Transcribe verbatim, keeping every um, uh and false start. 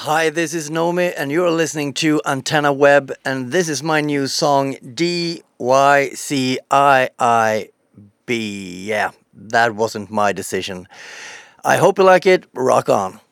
Hi, this is Nomi, and you're listening to Antenna Web, and this is my new song D Y C I I B. Yeah, that wasn't my decision. I hope you like it. Rock on.